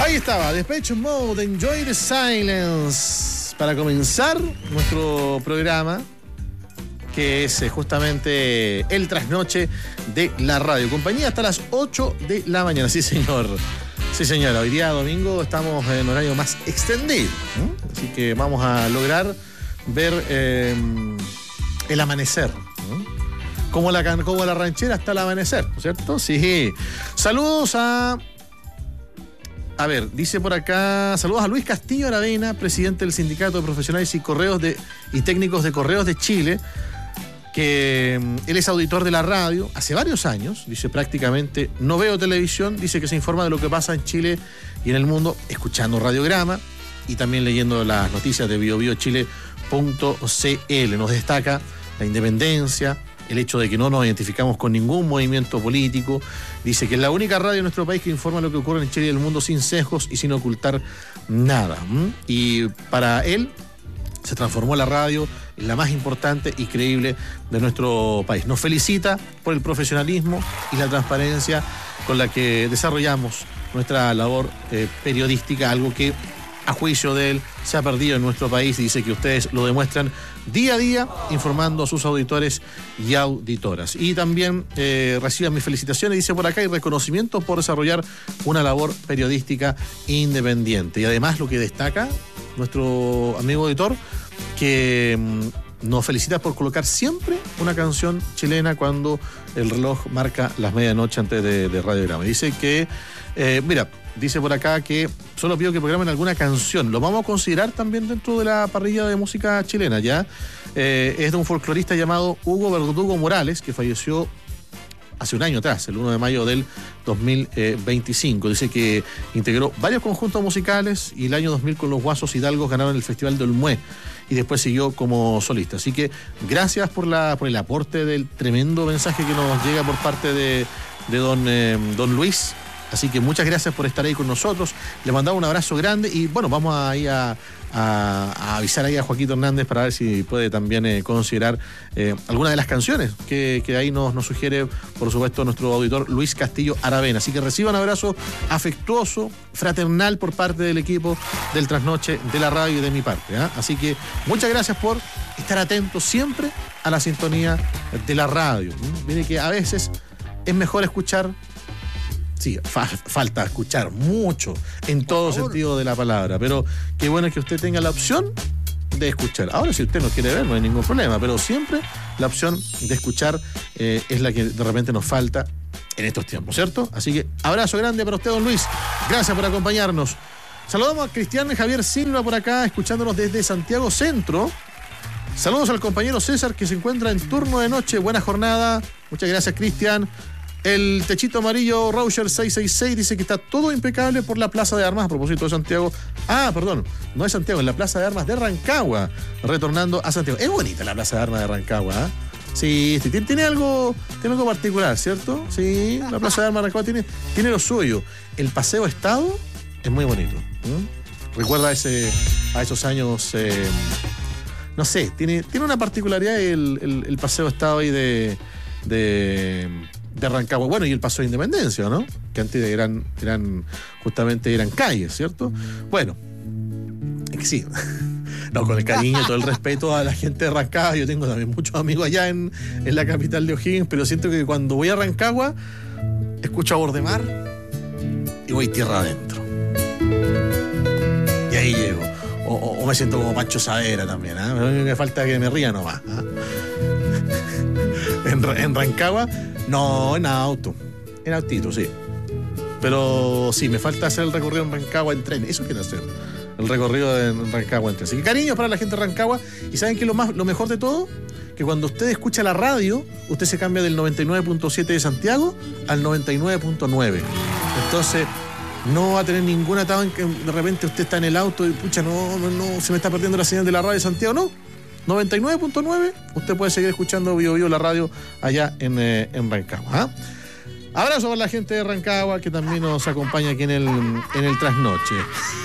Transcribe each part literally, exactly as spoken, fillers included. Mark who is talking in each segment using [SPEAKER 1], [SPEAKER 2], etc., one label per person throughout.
[SPEAKER 1] Ahí estaba, Depeche Mode, Enjoy the Silence, para comenzar nuestro programa, que es justamente el trasnoche de la radio. Compañía hasta las ocho de la mañana, sí señor. Sí señora, hoy día domingo estamos en horario más extendido, ¿eh? Así que vamos a lograr ver eh, el amanecer, ¿eh? Como la, como la ranchera hasta el amanecer, ¿no es cierto? Sí. Saludos a... A ver, dice por acá, saludos a Luis Castillo Aravena, presidente del Sindicato de Profesionales y Correos de, y Técnicos de Correos de Chile, que él es auditor de la radio hace varios años, dice prácticamente no veo televisión, dice que se informa de lo que pasa en Chile y en el mundo escuchando Radiograma y también leyendo las noticias de bio bio chile punto c l. Nos destaca la independencia, el hecho de que no nos identificamos con ningún movimiento político. Dice que es la única radio en nuestro país que informa lo que ocurre en Chile y el mundo sin sesgos y sin ocultar nada. ¿Mm? Y para él se transformó la radio en la más importante y creíble de nuestro país. Nos felicita por el profesionalismo y la transparencia con la que desarrollamos nuestra labor eh, periodística, algo que a juicio de él se ha perdido en nuestro país, y dice que ustedes lo demuestran día a día informando a sus auditores y auditoras. Y también eh, reciban mis felicitaciones, dice por acá, y reconocimiento por desarrollar una labor periodística independiente. Y además lo que destaca nuestro amigo auditor, que mmm, nos felicita por colocar siempre una canción chilena cuando el reloj marca las medianoche antes de, de Radiograma. Dice que, eh, mira, dice por acá que solo pido que programen alguna canción. Lo vamos a considerar también dentro de la parrilla de música chilena, ¿ya? Eh, es de un folclorista llamado Hugo Verdugo Morales, que falleció hace un año atrás, el uno de mayo del dos mil veinticinco. Dice que integró varios conjuntos musicales y el año dos mil con los Guasos Hidalgos ganaron el Festival de Olmué y después siguió como solista. Así que gracias por, la, por el aporte del tremendo mensaje que nos llega por parte de, de don, eh, don Luis. Así que muchas gracias por estar ahí con nosotros. Le mandamos un abrazo grande y bueno, vamos a ir a, a, a avisar ahí a Joaquito Hernández para ver si puede también eh, considerar eh, alguna de las canciones que, que ahí nos, nos sugiere, por supuesto, nuestro auditor Luis Castillo Aravena. Así que reciban un abrazo afectuoso, fraternal por parte del equipo del Trasnoche de la radio y de mi parte, ¿eh? Así que muchas gracias por estar atentos siempre a la sintonía de la radio. Mire que a veces es mejor escuchar. Sí, fa- falta escuchar mucho en todo sentido de la palabra, pero qué bueno que usted tenga la opción de escuchar. Ahora, si usted no quiere ver, no hay ningún problema, pero siempre la opción de escuchar eh, es la que de repente nos falta en estos tiempos, ¿cierto? Así que abrazo grande para usted, don Luis. Gracias por acompañarnos. Saludamos a Cristian Javier Silva por acá, escuchándonos desde Santiago Centro. Saludos al compañero César, que se encuentra en turno de noche. Buena jornada. Muchas gracias, Cristian. El techito amarillo Rauscher seiscientos sesenta y seis dice que está todo impecable por la Plaza de Armas, a propósito de Santiago. Ah, perdón, no es Santiago, es la Plaza de Armas de Rancagua, retornando a Santiago. Es bonita la Plaza de Armas de Rancagua, ¿eh? Sí, sí, tiene, tiene, algo, tiene algo particular, ¿cierto? Sí, la Plaza de Armas de Rancagua tiene, tiene lo suyo. El Paseo Estado es muy bonito, ¿eh? Recuerda ese, a esos años, eh, no sé, tiene, tiene una particularidad el, el, el Paseo Estado ahí de... de de Rancagua, bueno, y el Paso de Independencia, ¿no? Que antes eran, eran justamente eran calles, ¿cierto? Bueno, es que sí, no, con el cariño y todo el respeto a la gente de Rancagua, yo tengo también muchos amigos allá en, en la capital de O'Higgins, pero siento que cuando voy a Rancagua, escucho a Bordemar y voy tierra adentro. Y ahí llego. O, o, o me siento como Pancho Saavedra también, ¿eh? Me falta que me ría nomás, ¿eh? en, en Rancagua. No, en auto. En autito, sí. Pero sí, me falta hacer el recorrido en Rancagua en tren. Eso quiero hacer. El recorrido en Rancagua en tren. Así que cariños para la gente de Rancagua. Y ¿saben qué es lo, más, lo mejor de todo? Que cuando usted escucha la radio, usted se cambia del noventa y nueve punto siete de Santiago al noventa y nueve punto nueve. Entonces, no va a tener ningún atado en que de repente usted está en el auto y pucha, no, no, no, se me está perdiendo la señal de la radio de Santiago. No. noventa y nueve punto nueve, usted puede seguir escuchando Bio Bio la radio allá en, eh, en Rancagua. ¿eh? Abrazo para la gente de Rancagua que también nos acompaña aquí en el, en el trasnoche.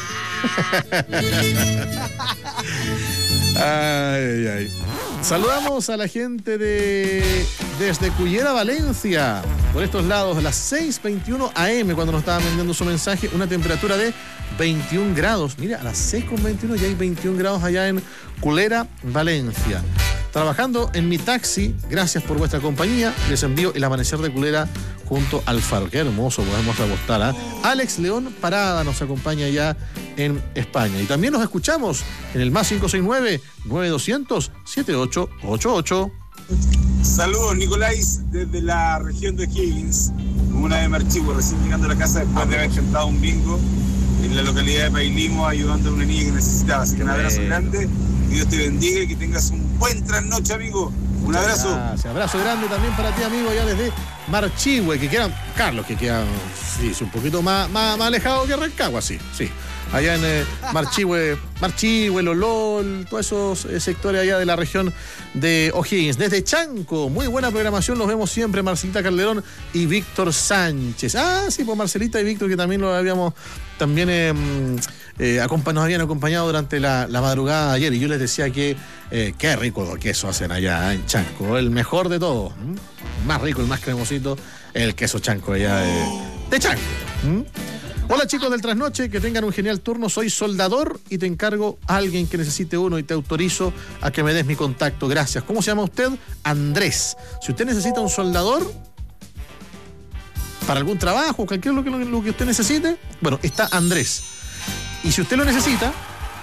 [SPEAKER 1] Ay, ay. Saludamos a la gente de desde Cullera, Valencia. por estos lados a las seis veintiuno a eme cuando nos estaban vendiendo su mensaje, una temperatura de veintiún grados. Mira, a las seis con veintiuno ya hay veintiún grados allá en Culera, Valencia. Trabajando en mi taxi, gracias por vuestra compañía. Les envío el amanecer de Culera junto al faro. Qué hermoso, podemos repostar. ¿eh? Alex León Parada nos acompaña ya en España. Y también nos escuchamos en el más cinco seis nueve, nueve dos cero cero, siete ocho ocho ocho.
[SPEAKER 2] Saludos, Nicolás, desde la región de Higgins, comuna de Marchihue, recién llegando a la casa después de haber cantado un bingo en la localidad de Pailimo, ayudando a una niña que necesitaba. Así que un abrazo grande, que Dios te bendiga y que tengas un buen trasnoche, amigo. Un Muchas abrazo.
[SPEAKER 1] Gracias. Abrazo grande también para ti, amigo, ya desde Marchihue, que quedan, Carlos, que quedan, sí, un poquito más, más, más alejado que Rancagua, sí, sí. Allá en eh, Marchihue, Marchihue, Lolol, todos esos eh, sectores allá de la región de O'Higgins. Desde Chanco, muy buena programación, los vemos siempre, Marcelita Calderón y Víctor Sánchez. Ah, sí, pues Marcelita y Víctor, que también lo habíamos, también eh, eh, acompa- nos habían acompañado durante la, la madrugada de ayer, y yo les decía que eh, qué rico queso hacen allá en Chanco, el mejor de todos, ¿m? Más rico, el más cremosito, el queso Chanco allá de, de Chanco. ¿M? Hola chicos del Trasnoche, que tengan un genial turno. Soy soldador y te encargo a alguien que necesite uno y te autorizo a que me des mi contacto. Gracias. ¿Cómo se llama usted? Andrés. Si usted necesita un soldador para algún trabajo, cualquier lo que, lo que usted necesite, bueno, está Andrés. Y si usted lo necesita,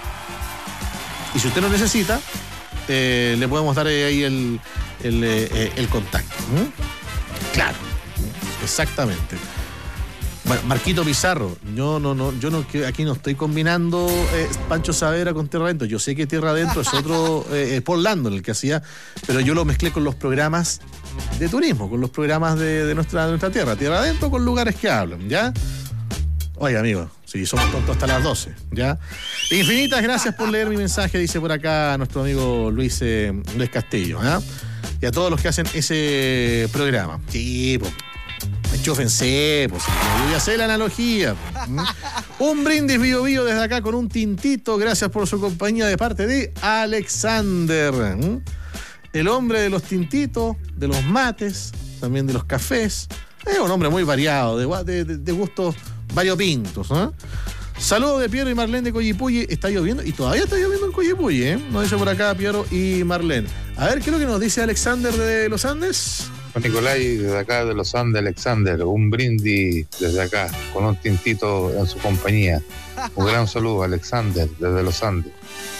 [SPEAKER 1] y si usted lo necesita, eh, le podemos dar ahí el, el, eh, el contacto. ¿Mm? Claro, exactamente. Marquito Pizarro, yo no, no, yo no, aquí no estoy combinando eh, Pancho Saavedra con Tierra Adentro. Yo sé que Tierra Adentro es otro, eh, Paul Landon el que hacía, pero yo lo mezclé con los programas de turismo, con los programas de, de, nuestra, de nuestra tierra. Tierra Adentro con lugares que hablan, ¿ya? Oiga, amigo, si somos tontos hasta las doce, ¿ya? Infinitas gracias por leer mi mensaje, dice por acá nuestro amigo Luis, eh, Luis Castillo, ¿ya? Y a todos los que hacen ese programa. Sí, pues. Enchúfense, pues, yo ya sé la analogía. Un brindis Bío Bío desde acá con un tintito. Gracias por su compañía de parte de Alexander, el hombre de los tintitos, de los mates, también de los cafés. Es un hombre muy variado, de, de, de gustos variopintos, ¿eh? Saludos de Piero y Marlene de Coyipulli. Está lloviendo y todavía está lloviendo en Coyipulli, ¿eh? Nos dice por acá Piero y Marlene. A ver, ¿qué es lo que nos dice Alexander de los Andes?
[SPEAKER 3] Nicolás, desde acá de los Andes, Alexander, un brindis desde acá, con un tintito en su compañía. Un gran saludo, Alexander, desde los Andes.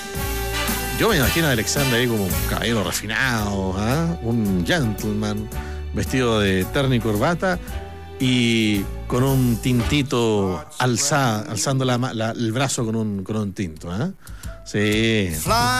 [SPEAKER 1] Yo me imagino a Alexander ahí como un caballero refinado, ¿eh? Un gentleman, vestido de terno y corbata y con un tintito alza, alzando la, la, el brazo con un, con un tinto, ¿eh? Sí.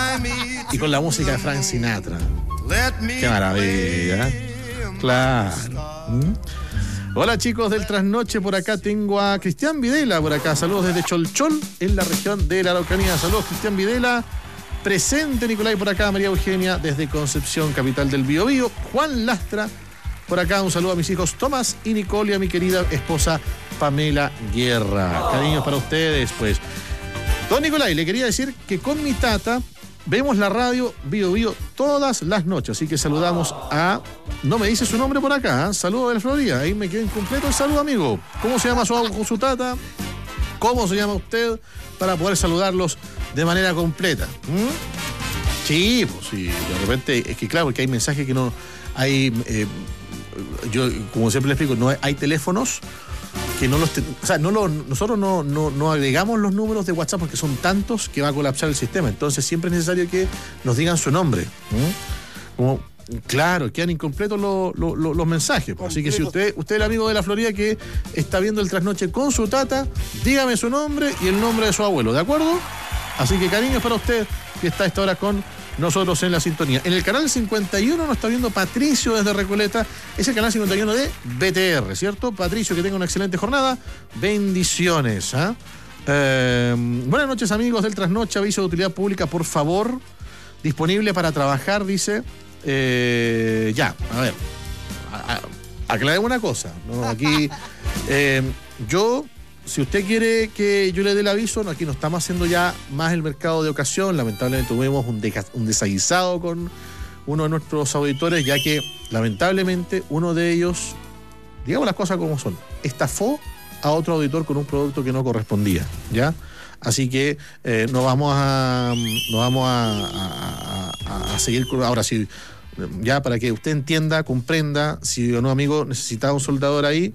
[SPEAKER 1] Y con la música de Frank Sinatra. Qué maravilla, ¿eh? Claro. ¿Mm? Hola chicos del Trasnoche, por acá tengo a Cristian Videla, por acá, saludos desde Cholchol, en la región de la Araucanía. Saludos Cristian Videla, presente Nicolás, por acá María Eugenia desde Concepción, capital del Biobío. Juan Lastra, por acá un saludo a mis hijos Tomás y Nicole y a mi querida esposa Pamela Guerra. Cariños para ustedes, pues. Don Nicolás, le quería decir que con mi tata vemos la radio Bío Bío todas las noches, así que saludamos a... No me dice su nombre por acá, ¿eh? Saludos de la Florida, ahí me queda incompleto el saludo, amigo. ¿Cómo se llama su, su tata? ¿Cómo se llama usted? Para poder saludarlos de manera completa. ¿Mm? Sí, pues sí, de repente, es que claro, porque hay mensajes que no... Hay... Eh, yo, como siempre le explico, no hay, hay teléfonos que no los... Te, o sea, no lo, nosotros no, no, no agregamos los números de WhatsApp porque son tantos que va a colapsar el sistema. Entonces siempre es necesario que nos digan su nombre. ¿Mm? Como, claro, quedan incompletos lo, lo, lo, los mensajes. Pues. Así que si usted, usted es el amigo de la Florida que está viendo el Trasnoche con su tata, dígame su nombre y el nombre de su abuelo, ¿de acuerdo? Así que cariños para usted que está a esta hora con nosotros en la sintonía. En el canal cincuenta y uno nos está viendo Patricio desde Recoleta. Es el canal cincuenta y uno de B T R, ¿cierto? Patricio, que tenga una excelente jornada. Bendiciones. ¿eh? Eh, buenas noches, amigos del Trasnoche. Aviso de utilidad pública, por favor. Disponible para trabajar, dice. Eh, ya, a ver. A, a, aclaremos una cosa, ¿no? Aquí, eh, yo... Si usted quiere que yo le dé el aviso, no, aquí no estamos haciendo ya más el mercado de ocasión. Lamentablemente tuvimos un, de, un desaguisado con uno de nuestros auditores, ya que lamentablemente uno de ellos digamos las cosas como son, estafó a otro auditor con un producto que no correspondía, ¿ya? Así que eh, no vamos a no vamos a, a, a seguir con, ahora sí, ya para que usted entienda, comprenda, si o no, amigo, necesitaba un soldador ahí,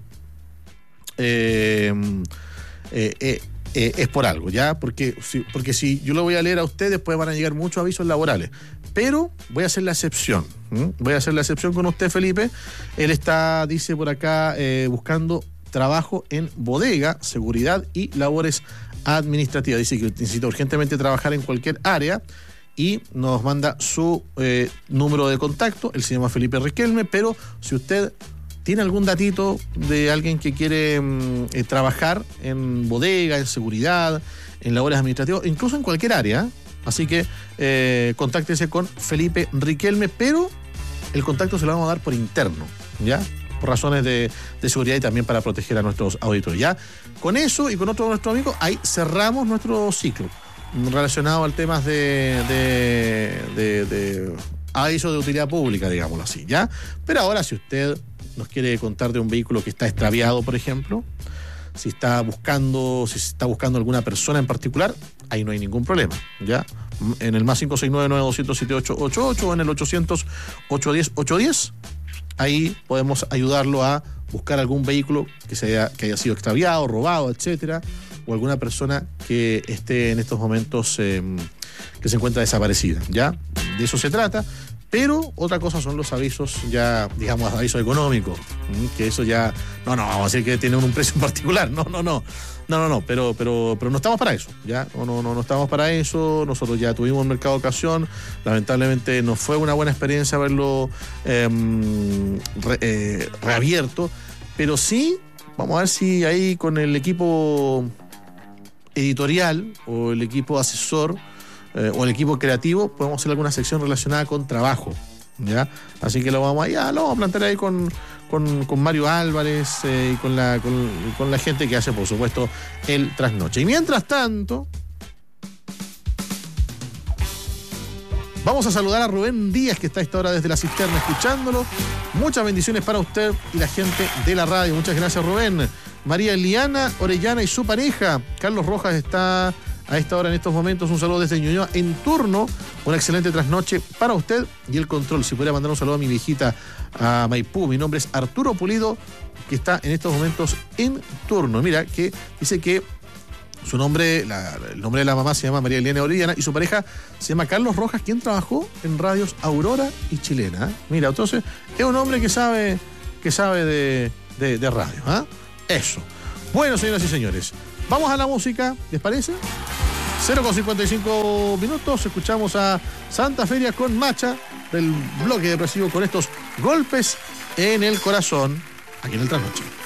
[SPEAKER 1] eh, eh, eh, eh, es por algo, ¿ya? Porque si, porque si yo lo voy a leer a usted, después van a llegar muchos avisos laborales. Pero voy a hacer la excepción. ¿m? Voy a hacer la excepción con usted, Felipe. Él está, dice por acá, eh, buscando trabajo en bodega, seguridad y labores administrativas. Dice que necesita urgentemente trabajar en cualquier área y nos manda su eh, número de contacto. Él se llama Felipe Riquelme, pero si usted tiene algún datito de alguien que quiere mm, eh, trabajar en bodega, en seguridad, en labores administrativas, incluso en cualquier área, así que eh, contáctese con Felipe Riquelme, pero el contacto se lo vamos a dar por interno, ¿ya? Por razones de, de seguridad y también para proteger a nuestros auditores, ¿ya? Con eso y con otro de nuestros amigos, ahí cerramos nuestro ciclo relacionado al tema de, de, de, de aviso de utilidad pública, digámoslo así, ¿ya? Pero ahora, si usted nos quiere contar de un vehículo que está extraviado, por ejemplo, si está buscando, si está buscando alguna persona en particular, ahí no hay ningún problema, ¿ya? En el más cinco seis nueve nueve dos cero siete ocho ocho ocho o en el ochocientos ocho diez ocho diez, ahí podemos ayudarlo a buscar algún vehículo que, se haya, que haya sido extraviado, robado, etcétera, o alguna persona que esté en estos momentos eh, que se encuentra desaparecida, ¿ya? De eso se trata. Pero otra cosa son los avisos ya, digamos, avisos económicos, que eso ya, no, no, vamos a decir que tienen un precio en particular, no, no, no, no, no, no, pero, pero, pero no estamos para eso, ya, no, no, no, no estamos para eso. Nosotros ya tuvimos un mercado de ocasión, lamentablemente no fue una buena experiencia haberlo eh, re, eh, reabierto, pero sí, vamos a ver si ahí con el equipo editorial o el equipo asesor, Eh, o el equipo creativo, podemos hacer alguna sección relacionada con trabajo, ¿ya? Así que lo vamos a, ya, lo vamos a plantear ahí con, con, con Mario Álvarez eh, y con la, con, con la gente que hace, por supuesto, el trasnoche. Y mientras tanto, vamos a saludar a Rubén Díaz, que está a esta hora desde la cisterna escuchándolo. Muchas bendiciones para usted y la gente de la radio. Muchas gracias, Rubén. María Eliana Orellana y su pareja. Carlos Rojas está a esta hora, en estos momentos. Un saludo desde Ñuñoa en turno. Una excelente trasnoche para usted y el control. Si pudiera mandar un saludo a mi viejita, a Maipú. Mi nombre es Arturo Pulido, que está en estos momentos en turno. Mira, que dice que su nombre, la, el nombre de la mamá se llama María Eliana Orellana y su pareja se llama Carlos Rojas, quien trabajó en radios Aurora y Chilena. ¿eh? Mira, entonces es un hombre que sabe, que sabe de, de, de radio. ¿eh? Eso. Bueno, señoras y señores, vamos a la música, ¿les parece? cero con cincuenta y cinco minutos, escuchamos a Santa Feria con Macha, del bloque depresivo, con estos golpes en el corazón, aquí en el Trasnoche.